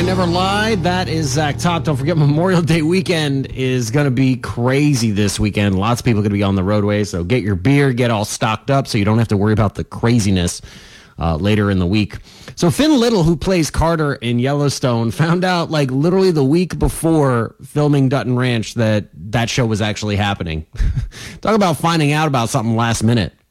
I Never Lied. That is Zach Top. Don't forget, Memorial Day weekend is going to be crazy this weekend. Lots of people are going to be on the roadway, so get your beer, get all stocked up so you don't have to worry about the craziness later in the week. So Finn Little, who plays Carter in Yellowstone, found out like literally the week before filming Dutton Ranch that show was actually happening. Talk about finding out about something last minute.